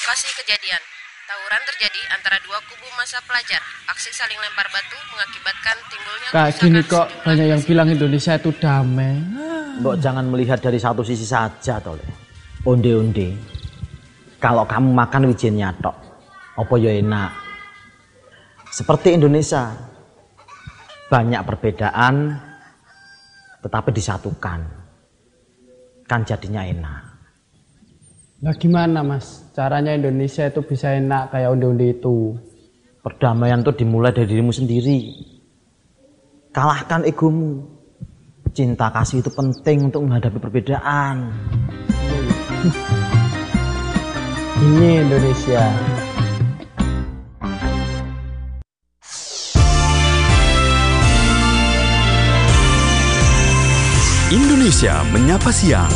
Lokasi kejadian. Tawuran terjadi antara dua kubu massa pelajar. Aksi saling lempar batu mengakibatkan timbulnya Kak gini kok banyak yang bilang Indonesia itu damai. Mbok jangan melihat dari satu sisi saja toh. Onde-onde. Kalau kamu makan wijennya tok, apa ya enak. Seperti Indonesia. Banyak perbedaan tetapi disatukan. Kan jadinya enak. Nah gimana mas, caranya Indonesia itu bisa enak kayak onde-onde itu? Perdamaian itu dimulai dari dirimu sendiri. Kalahkan egomu. Cinta kasih itu penting untuk menghadapi perbedaan. Ini Indonesia. Indonesia Menyapa Siang.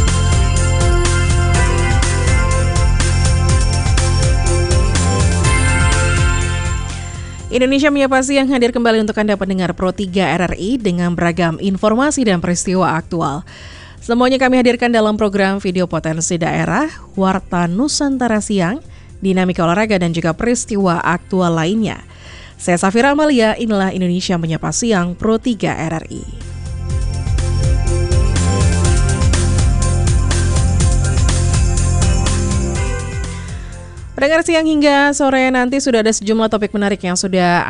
Indonesia Menyapa Siang hadir kembali untuk Anda pendengar Pro 3 RRI dengan beragam informasi dan peristiwa aktual. Semuanya kami hadirkan dalam program video potensi daerah, Warta Nusantara Siang, dinamika olahraga dan juga peristiwa aktual lainnya. Saya Safira Amalia, inilah Indonesia Menyapa Siang Pro 3 RRI. Pendengar siang hingga sore nanti sudah ada sejumlah topik menarik yang sudah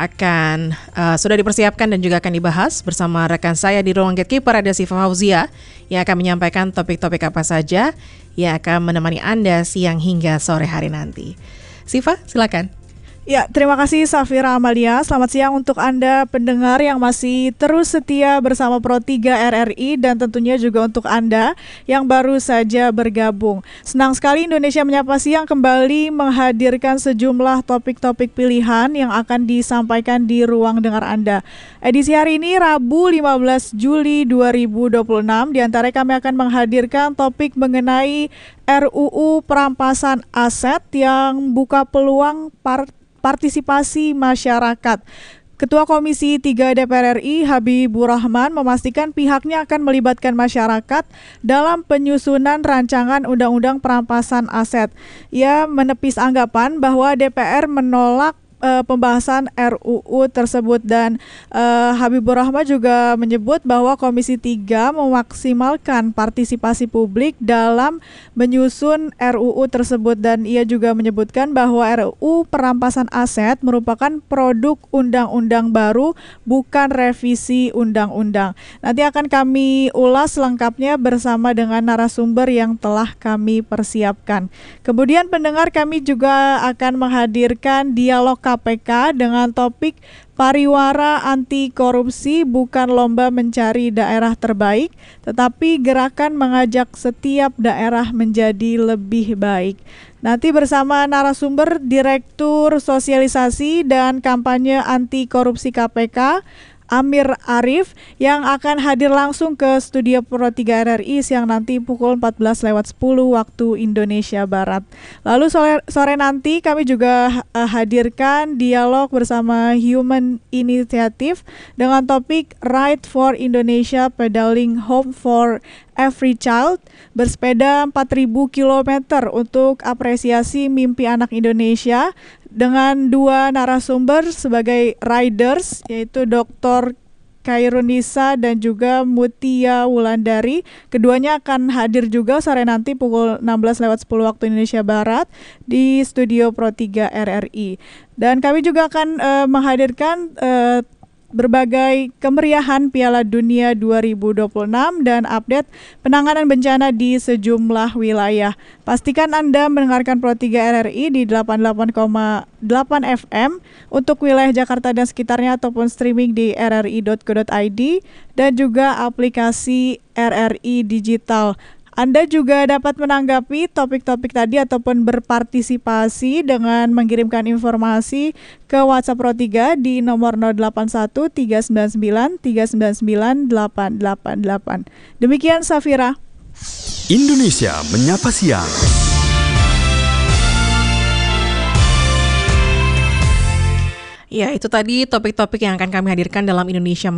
dipersiapkan dan juga akan dibahas bersama rekan saya di ruang gatekeeper ada Siva Fauzia yang akan menyampaikan topik-topik apa saja yang akan menemani Anda siang hingga sore hari nanti. Siva, silakan. Ya, terima kasih Safira Amalia. Selamat siang untuk Anda pendengar yang masih terus setia bersama Pro 3 RRI dan tentunya juga untuk Anda yang baru saja bergabung. Senang sekali Indonesia Menyapa Siang kembali menghadirkan sejumlah topik-topik pilihan yang akan disampaikan di ruang dengar Anda. Edisi hari ini Rabu 15 Juli 2026, di antara kami akan menghadirkan topik mengenai RUU perampasan aset yang buka peluang partisipasi masyarakat. Ketua Komisi 3 DPR RI Habibur Rahman memastikan pihaknya akan melibatkan masyarakat dalam penyusunan rancangan undang-undang perampasan aset. Ia menepis anggapan bahwa DPR menolak pembahasan RUU tersebut dan Habibur Rahman juga menyebut bahwa Komisi 3 memaksimalkan partisipasi publik dalam menyusun RUU tersebut dan ia juga menyebutkan bahwa RUU perampasan aset merupakan produk undang-undang baru bukan revisi undang-undang. Nanti akan kami ulas lengkapnya bersama dengan narasumber yang telah kami persiapkan. Kemudian pendengar kami juga akan menghadirkan dialog KPK dengan topik pariwara anti korupsi bukan lomba mencari daerah terbaik, tetapi gerakan mengajak setiap daerah menjadi lebih baik. Nanti bersama narasumber Direktur Sosialisasi dan Kampanye Anti Korupsi KPK, Amir Arif, yang akan hadir langsung ke studio Pro 3 RRI siang nanti pukul 14.10 waktu Indonesia Barat. Lalu sore nanti kami juga hadirkan dialog bersama Human Initiative dengan topik Right for Indonesia Pedaling Hope for Every Child, bersepeda 4.000 km untuk apresiasi mimpi anak Indonesia dengan dua narasumber sebagai riders, yaitu Dr. Kairunisa dan juga Mutia Wulandari. Keduanya akan hadir juga sore nanti pukul 16.10 waktu Indonesia Barat di studio Pro 3 RRI. Dan kami juga akan menghadirkan berbagai kemeriahan Piala Dunia 2026 dan update penanganan bencana di sejumlah wilayah. Pastikan Anda mendengarkan Pro 3 RRI di 88,8 FM untuk wilayah Jakarta dan sekitarnya ataupun streaming di rri.co.id dan juga aplikasi RRI Digital. Anda juga dapat menanggapi topik-topik tadi ataupun berpartisipasi dengan mengirimkan informasi ke WhatsApp Pro 3 di nomor 081 399 399 888. Demikian Safira. Indonesia Menyapa Siang. Ya, itu tadi topik-topik yang akan kami hadirkan dalam Indonesia